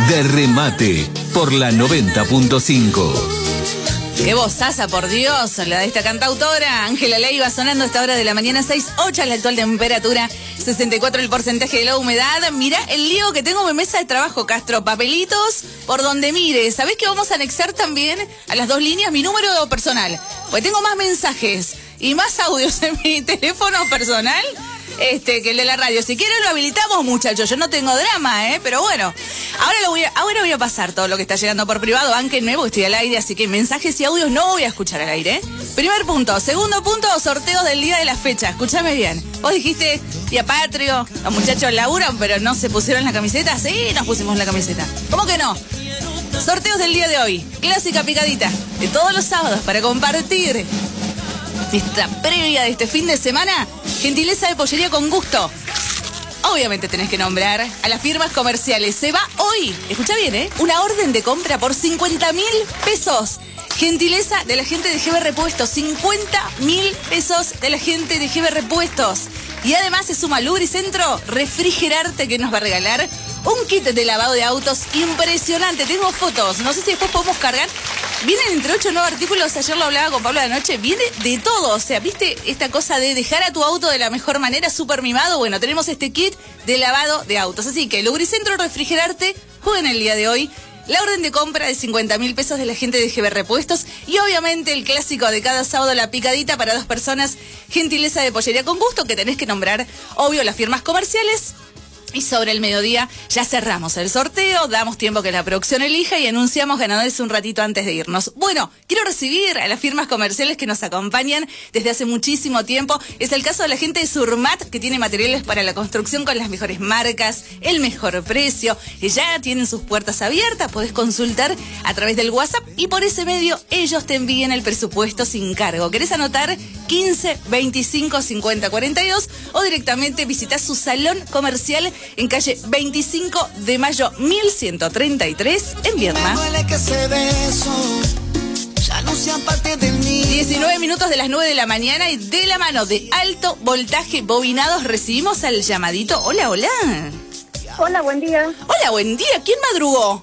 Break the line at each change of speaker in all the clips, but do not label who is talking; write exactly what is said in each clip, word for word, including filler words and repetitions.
de Remate por la noventa punto cinco.
Qué vozaza, por Dios, la de esta cantautora. Ángela Leiva sonando a esta hora de la mañana, seis ocho la actual temperatura, sesenta y cuatro el porcentaje de la humedad. Mirá el lío que tengo en mi mesa de trabajo, Castro. Papelitos por donde mire. ¿Sabés que vamos a anexar también a las dos líneas mi número personal? Pues tengo más mensajes y más audios en mi teléfono personal este que el de la radio. Si quieren lo habilitamos, muchachos. Yo no tengo drama, ¿eh? Pero bueno, ahora, lo voy a, ahora voy a pasar todo lo que está llegando por privado. Bánquenme porque estoy al aire, así que mensajes y audios no voy a escuchar al aire, ¿eh? Primer punto. Segundo punto, sorteos del día de la fecha. Escúchame bien. Vos dijiste día patrio, los muchachos laburan, pero no se pusieron la camiseta. Sí, nos pusimos la camiseta. ¿Cómo que no? Sorteos del día de hoy. Clásica picadita de todos los sábados para compartir esta previa de este fin de semana. Gentileza de Pollería con Gusto. Obviamente tenés que nombrar a las firmas comerciales. Se va hoy, escucha bien, ¿eh? Una orden de compra por cincuenta mil pesos. Gentileza de la gente de G B Repuestos. cincuenta mil pesos de la gente de G B Repuestos. Y además se suma Lubricentro Refrigerarte, que nos va a regalar un kit de lavado de autos impresionante. Tengo fotos, no sé si después podemos cargar. Vienen entre ocho o nueve artículos, ayer lo hablaba con Pablo de anoche, viene de todo. O sea, ¿viste esta cosa de dejar a tu auto de la mejor manera, súper mimado? Bueno, tenemos este kit de lavado de autos. Así que Lubricentro Refrigerarte, jueguen el día de hoy la orden de compra de cincuenta mil pesos de la gente de G B Repuestos. Y obviamente el clásico de cada sábado, la picadita para dos personas. Gentileza de Pollería con Gusto, que tenés que nombrar, obvio, las firmas comerciales. Y sobre el mediodía ya cerramos el sorteo, damos tiempo que la producción elija y anunciamos ganadores un ratito antes de irnos. Bueno, quiero recibir a las firmas comerciales que nos acompañan desde hace muchísimo tiempo. Es el caso de la gente de Surmat, que tiene materiales para la construcción con las mejores marcas, el mejor precio. Ya tienen sus puertas abiertas, podés consultar a través del WhatsApp y por ese medio ellos te envían el presupuesto sin cargo. ¿Querés anotar? quince, veinticinco, cincuenta, cuarenta y dos o directamente visitás su salón comercial en calle veinticinco de mayo mil ciento treinta y tres en Viedma. diecinueve minutos de las nueve de la mañana y de la mano de Alto Voltaje Bobinados recibimos al llamadito. Hola, hola.
Hola, buen día.
Hola, buen día. ¿Quién madrugó?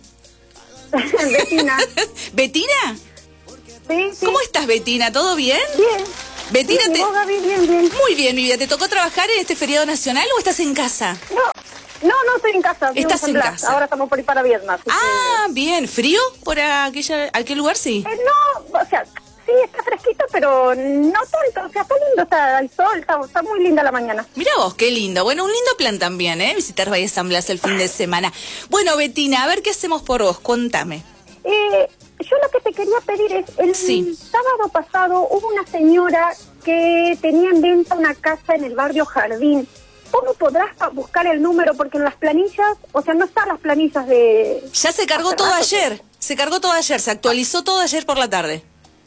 Betina.
¿Betina?
Sí, sí.
¿Cómo estás, Betina? ¿Todo bien?
Bien.
Betina,
bien,
te...
vos, Gaby, bien, bien.
Muy bien, mi vida. ¿Te tocó trabajar en este feriado nacional o estás en casa?
No, no, no estoy en casa.
Estás en
Blas.
casa.
Ahora estamos por ir para Viedma.
Ah,
que...
bien. ¿Frío por aquella, aquel lugar? Sí.
Eh, no, o sea, sí, está fresquito, pero no tanto. O sea, está lindo, está el sol, está, está muy linda la mañana.
Mira vos, qué lindo. Bueno, un lindo plan también, ¿eh? Visitar Bahía San Blas el fin de semana. Bueno, Betina, a ver qué hacemos por vos. Contame.
Eh, yo lo que te quería pedir es, el
Sí.
sábado pasado hubo una señora que tenía en venta una casa en el barrio Jardín. ¿Cómo podrás buscar el número? Porque en las planillas, o sea, no están las planillas de...
Ya se cargó todo ayer. Se cargó todo ayer. Se actualizó todo ayer por la tarde.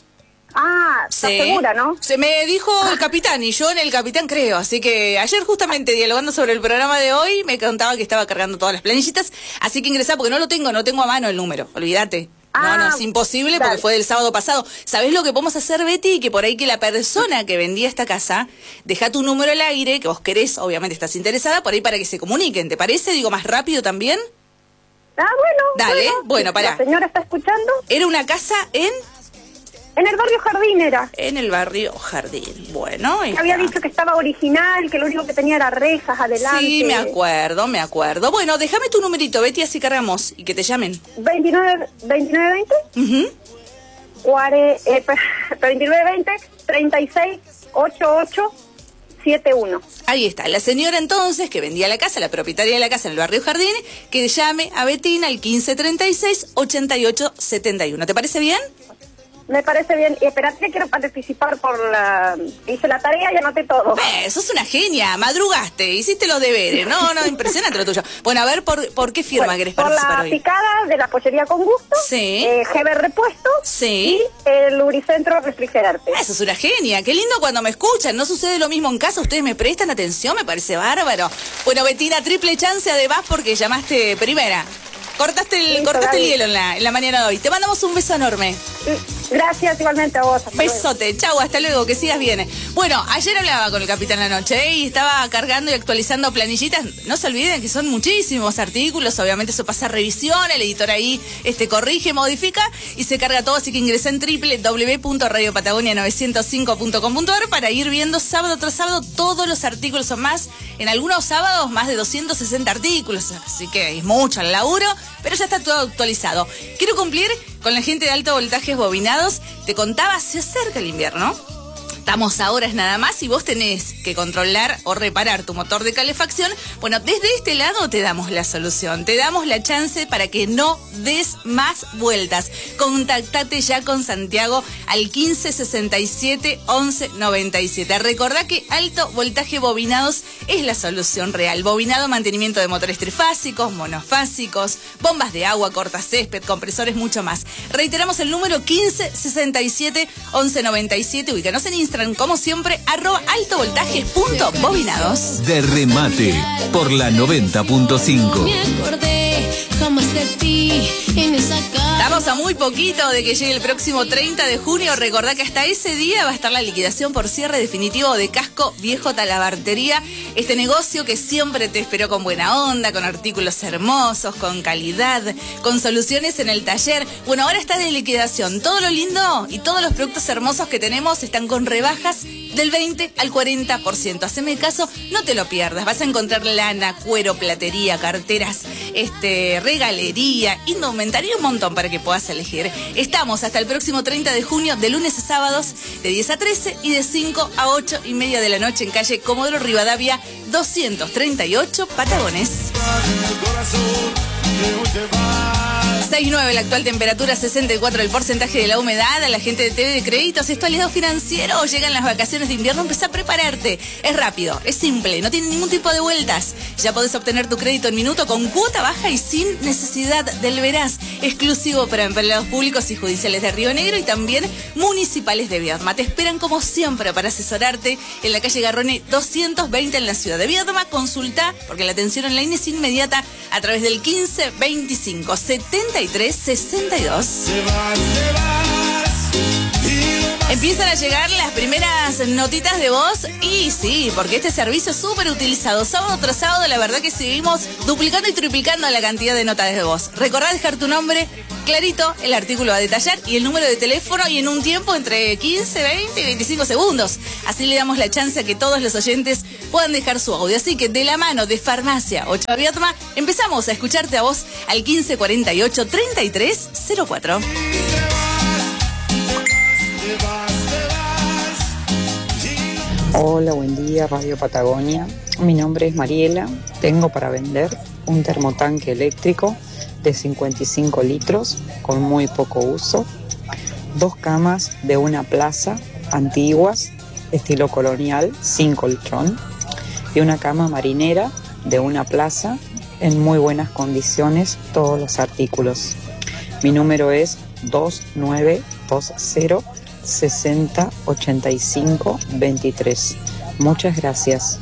Ah, ¿estás
Sí.
segura, no?
Se me dijo el capitán y yo en el capitán creo. Así que ayer justamente dialogando sobre el programa de hoy me contaba que estaba cargando todas las planillitas. Así que ingresá porque no lo tengo, no tengo a mano el número. Olvídate. No,
Ah,
no, es imposible porque
dale.
fue del sábado pasado. ¿Sabés lo que podemos hacer, Betty? Que por ahí que la persona que vendía esta casa, deja tu número al aire, que vos querés, obviamente estás interesada, por ahí para que se comuniquen. ¿Te parece? Digo, más rápido también.
Ah, bueno.
Dale,
bueno,
bueno, pará.
La señora está escuchando.
Era una casa en...
En el barrio Jardín era.
En el barrio Jardín. Bueno, ahí
Había
está.
dicho que estaba original, que lo único que tenía era rejas adelante.
Sí, me acuerdo, me acuerdo. Bueno, déjame tu numerito, Betty, así cargamos y que te llamen.
veintinueve, veintinueve veinte,
Ujú.
cuare, eh, veintinueve veinte, treinta y seis, ochenta y ocho, setenta y uno.
Ahí está, la señora entonces que vendía la casa, la propietaria de la casa en el barrio Jardín, que llame a Betina al quince treinta y seis, ochenta y ocho, setenta y uno. ¿Te parece bien?
Me parece bien. Y esperate que quiero participar por la... Hice la tarea y anoté todo.
Eh, sos una genia, madrugaste, hiciste los deberes. No, no, impresionante lo tuyo. Bueno, a ver, ¿por, por qué firma
Bueno,
querés
por
participar
la
hoy?
picada de la pollería con gusto.
Sí.
Eh, G B Repuestos.
Sí.
Y el Lubricentro Refrigerarte.
Ah, sos una genia, qué lindo cuando me escuchan. No sucede lo mismo en casa, ustedes me prestan atención, me parece bárbaro. Bueno, Betina, triple chance además porque llamaste primera. Cortaste el,
Listo,
cortaste el
Gaby.
hielo en la, en la mañana de hoy. Te mandamos un beso enorme.
Y- Gracias igualmente a vos. Hasta luego.
Besote, chau, hasta luego, que sigas bien. Bueno, ayer hablaba con el capitán la noche ¿eh? y estaba cargando y actualizando planillitas. No se olviden que son muchísimos artículos, obviamente eso pasa a revisión, el editor ahí este, corrige, modifica y se carga todo, así que ingresa en doble u doble u doble u punto radio patagonia novecientos cinco punto com punto a r para ir viendo sábado tras sábado todos los artículos, son más, en algunos sábados más de doscientos sesenta artículos, así que es mucho el laburo, pero ya está todo actualizado. Quiero cumplir con la gente de alto voltajes bobinados. Te contaba, se acerca el invierno. Estamos a horas nada más y vos tenés que controlar o reparar tu motor de calefacción. Bueno, desde este lado te damos la solución, te damos la chance para que no des más vueltas. Contactate ya con Santiago al quince sesenta y siete once noventa y siete. Recordá que alto voltaje bobinados es la solución real. Bobinado, mantenimiento de motores trifásicos, monofásicos, bombas de agua, cortacésped, compresores, mucho más. Reiteramos el número quince sesenta y siete once noventa y siete. Ubícanos en Instagram como siempre, arroba altovoltajes.bobinados.
De remate por la noventa punto cinco.
Estamos a muy poquito de que llegue el próximo treinta de junio. Recordá que hasta ese día va a estar la liquidación por cierre definitivo de Casco Viejo Talabartería. Este negocio que siempre te esperó con buena onda, con artículos hermosos, con calidad, con soluciones en el taller. Bueno, ahora está de liquidación. Todo lo lindo y todos los productos hermosos que tenemos están con rebajas del veinte al cuarenta por ciento. Haceme caso, no te lo pierdas. Vas a encontrar lana, cuero, platería, carteras, este, regalería, indumentaria y un montón para que puedas elegir. Estamos hasta el próximo treinta de junio, de lunes a sábados, de diez a trece y de cinco a ocho y media de la noche en calle Comodoro Rivadavia doscientos treinta y ocho, Patagones. seis nueve la actual temperatura, sesenta y cuatro el porcentaje de la humedad. A la gente de T V de Créditos, ¿esto aliado financiero? Llegan las vacaciones de invierno, empieza a prepararte. Es rápido, es simple, no tiene ningún tipo de vueltas. Ya podés obtener tu crédito en minuto con cuota baja y sin necesidad del veraz. Exclusivo para empleados públicos y judiciales de Río Negro y también municipales de Viedma. Te esperan como siempre para asesorarte en la calle Garrone doscientos veinte en la ciudad de Viedma. Consulta, porque la atención online es inmediata, a través del quince veinticinco setenta y tres sesenta y dos. Empiezan a llegar las primeras notitas de voz y sí, porque este servicio es súper utilizado. Sábado tras sábado, la verdad que seguimos duplicando y triplicando la cantidad de notas de voz. Recordá dejar tu nombre clarito, el artículo a detallar y el número de teléfono y en un tiempo entre quince, veinte y veinticinco segundos. Así le damos la chance a que todos los oyentes puedan dejar su audio. Así que de la mano de Farmacia Ochoa Viedma, empezamos a escucharte a vos al quince cuarenta y ocho treinta y tres cero cuatro.
Hola, buen día, Radio Patagonia. Mi nombre es Mariela. Tengo para vender un termotanque eléctrico de cincuenta y cinco litros con muy poco uso, dos camas de una plaza antiguas, estilo colonial, sin colchón, y una cama marinera de una plaza en muy buenas condiciones, todos los artículos. Mi número es dos nueve dos cero sesenta ochenta y cinco veintitrés. Muchas gracias.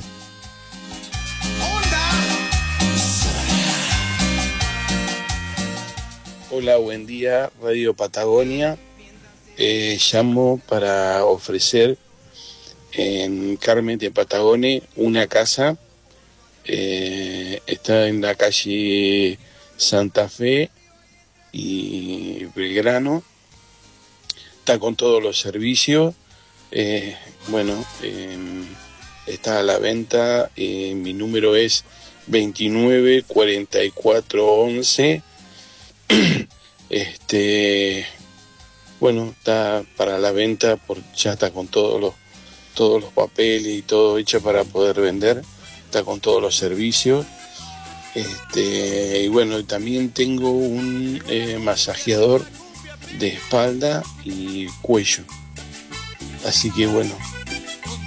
Hola, buen día, Radio Patagonia. Eh, llamo para ofrecer en Carmen de Patagone una casa. Eh, está en la calle Santa Fe y Belgrano. Está con todos los servicios. Eh, bueno, eh, está a la venta. Eh, mi número es veintinueve cuarenta y cuatro once. Este, bueno, está para la venta, por, ya está con todos los, todos los papeles y todo hecho para poder vender. Está con todos los servicios. Este, y bueno, también tengo un eh, masajeador de espalda y cuello. Así que bueno,